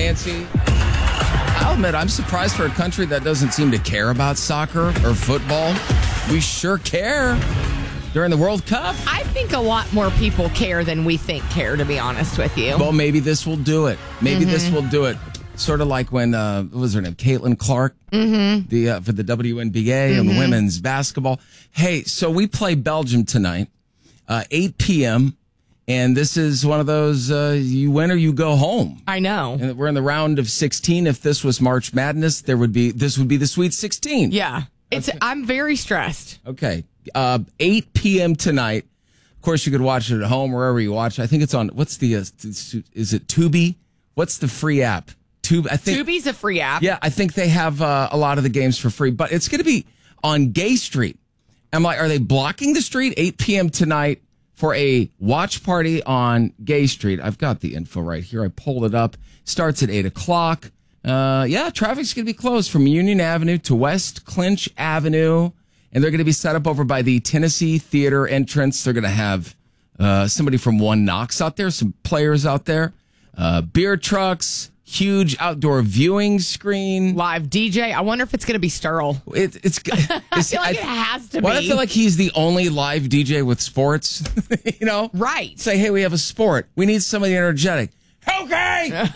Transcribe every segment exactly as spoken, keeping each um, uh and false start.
Nancy. I'll admit, I'm surprised for a country that doesn't seem to care about soccer or football. We sure care during the World Cup. I think a lot more people care than we think care, to be honest with you. Well, maybe this will do it. Maybe mm-hmm. this will do it. Sort of like when, uh, what was her name? Caitlin Clark mm-hmm. the uh, for the W N B A mm-hmm. and women's basketball. Hey, so we play Belgium tonight, uh, eight p.m., and this is one of those, uh, you win or you go home. I know. And we're in the round of sixteen. If this was March Madness, there would be this would be the Sweet sixteen. Yeah. It's. Okay. I'm very stressed. Okay. Uh, eight p.m. tonight. Of course, you could watch it at home, wherever you watch. I think it's on, what's the, uh, is it Tubi? What's the free app? Tube, I think, Tubi's a free app. Yeah, I think they have uh, a lot of the games for free, but it's going to be on Gay Street. I'm like, are they blocking the street eight p.m. tonight for a watch party on Gay Street? I've got the info right here. I pulled it up. Starts at eight o'clock. Uh, yeah, traffic's going to be closed from Union Avenue to West Clinch Avenue, and they're going to be set up over by the Tennessee Theater entrance. They're going to have uh, somebody from One Knox out there, some players out there, uh, beer trucks, huge outdoor viewing screen. Live D J. I wonder if it's going to be Sterl. It, it's, it's. I feel like I, it has to well, be. I feel like he's the only live D J with sports. You know? Right. Say, hey, we have a sport. We need somebody energetic. Okay!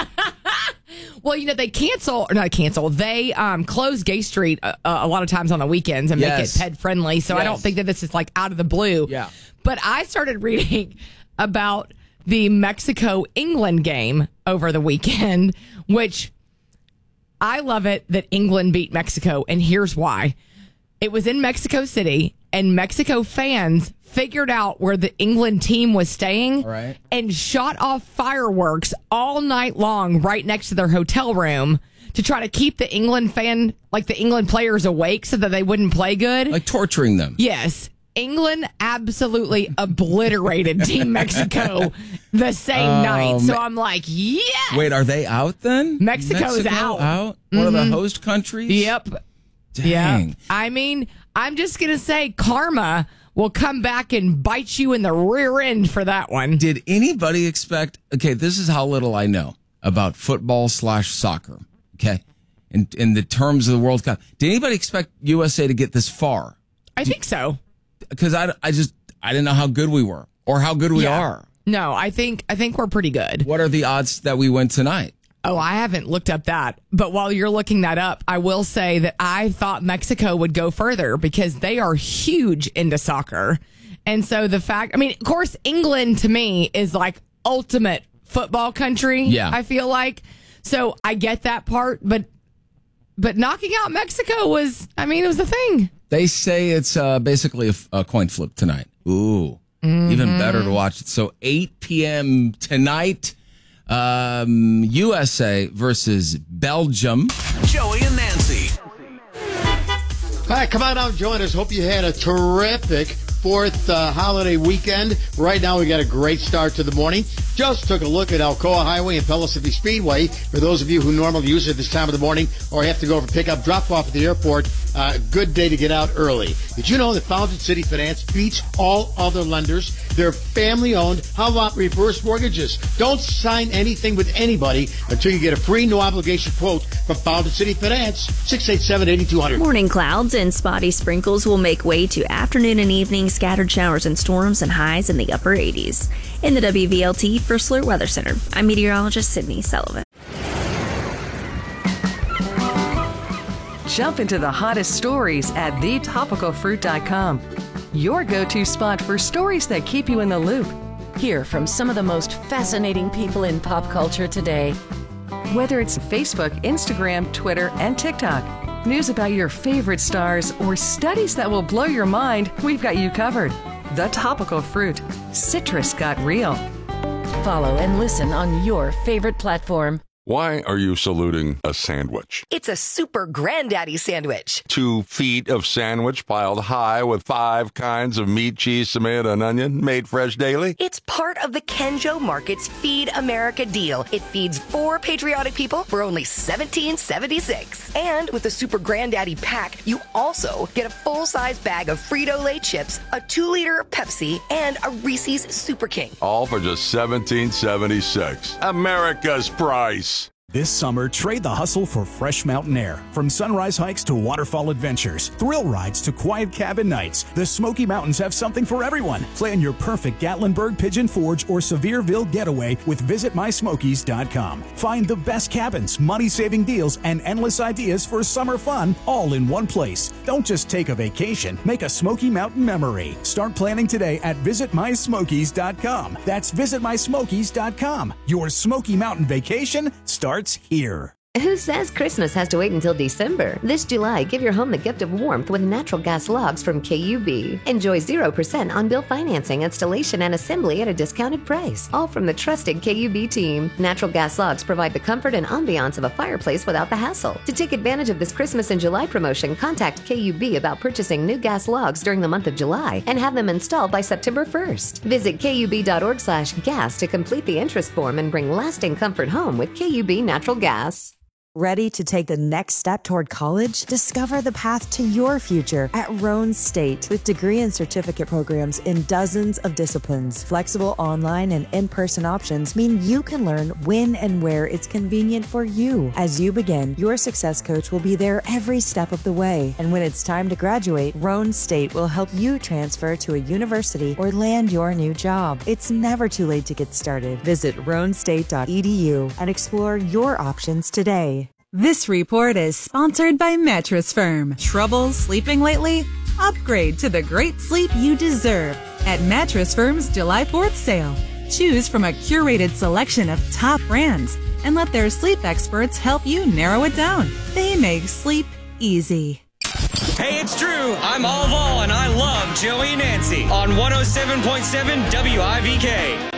Well, you know, they cancel, or not cancel, they um, close Gay Street a, a lot of times on the weekends and yes. make it pet friendly. So yes. I don't think that this is like out of the blue. Yeah. But I started reading about the Mexico-England game over the weekend, which I love it that England beat Mexico, and here's why. It was in Mexico City, and Mexico fans figured out where the England team was staying right. and shot off fireworks all night long right next to their hotel room to try to keep the England fan, like the England players awake so that they wouldn't play good. Like torturing them. Yes. England absolutely obliterated Team Mexico the same um, night. So I'm like, yes. Wait, are they out then? Mexico's Mexico out. out? Mm-hmm. One of the host countries? Yep. Dang. Yep. I mean, I'm just going to say karma will come back and bite you in the rear end for that one. Did anybody expect... Okay, this is how little I know about football slash soccer. Okay? In, in the terms of the World Cup. Did anybody expect U S A to get this far? I think so. Because I, I just I didn't know how good we were or how good we yeah. are. No, I think I think we're pretty good. What are the odds that we win tonight? Oh, I haven't looked up that. But while you're looking that up, I will say that I thought Mexico would go further because they are huge into soccer. And so the fact, I mean, of course, England to me is like ultimate football country. Yeah. I feel like. So I get that part, but but knocking out Mexico was, I mean, it was the thing. They say it's uh, basically a, a coin flip tonight. Ooh, mm-hmm. Even better to watch it. So eight p.m. tonight, um, U S A versus Belgium. Joey and Nancy. All right, come on out and join us. Hope you had a terrific fourth uh, holiday weekend. Right now, we got a great start to the morning. Just took a look at Alcoa Highway and Pellissippi Speedway. For those of you who normally use it this time of the morning or have to go for pickup, drop off at the airport, uh, good day to get out early. Did you know that Fountain City Finance beats all other lenders? They're family-owned. How about reverse mortgages? Don't sign anything with anybody until you get a free no-obligation quote from Fountain City Finance. six eight seven, eight two zero zero. Morning clouds and spotty sprinkles will make way to afternoon and evening scattered showers and storms and highs in the upper eighties. In the W V L T First Alert Weather Center, I'm meteorologist Sydney Sullivan. Jump into the hottest stories at the topical fruit dot com. Your go-to spot for stories that keep you in the loop. Hear from some of the most fascinating people in pop culture today. Whether it's Facebook, Instagram, Twitter, and TikTok, news about your favorite stars, or studies that will blow your mind, we've got you covered. The Topical Fruit. Citrus got real. Follow and listen on your favorite platform. Why are you saluting a sandwich? It's a super granddaddy sandwich. Two feet of sandwich piled high with five kinds of meat, cheese, tomato, and onion, made fresh daily? It's part of the Kenjo Market's Feed America deal. It feeds four patriotic people for only seventeen seventy-six. And with the super granddaddy pack, you also get a full-size bag of Frito-Lay chips, a two-liter Pepsi, and a Reese's Super King. All for just seventeen seventy-six. America's price. This summer, trade the hustle for fresh mountain air. From sunrise hikes to waterfall adventures, thrill rides to quiet cabin nights, the Smoky Mountains have something for everyone. Plan your perfect Gatlinburg, Pigeon Forge, or Sevierville getaway with visit my smokies dot com. Find the best cabins, money-saving deals, and endless ideas for summer fun all in one place. Don't just take a vacation, make a Smoky Mountain memory. Start planning today at visit my smokies dot com. That's visit my smokies dot com. Your Smoky Mountain vacation starts here. Who says Christmas has to wait until December? This July, give your home the gift of warmth with natural gas logs from K U B. Enjoy zero percent on-bill financing, installation, and assembly at a discounted price. All from the trusted K U B team. Natural gas logs provide the comfort and ambiance of a fireplace without the hassle. To take advantage of this Christmas and July promotion, contact K U B about purchasing new gas logs during the month of July and have them installed by September first. Visit K U B dot org slash gas to complete the interest form and bring lasting comfort home with K U B Natural Gas. Ready to take the next step toward college? Discover the path to your future at Roan State with degree and certificate programs in dozens of disciplines. Flexible online and in-person options mean you can learn when and where it's convenient for you. As you begin, your success coach will be there every step of the way. And when it's time to graduate, Roan State will help you transfer to a university or land your new job. It's never too late to get started. Visit roan state dot e d u and explore your options today. This report is sponsored by Mattress Firm. Trouble sleeping lately? Upgrade to the great sleep you deserve at Mattress Firm's July fourth sale. Choose from a curated selection of top brands and let their sleep experts help you narrow it down. They make sleep easy. Hey, it's Drew. I'm All Vol, and I love Joey and Nancy on one oh seven point seven W I V K.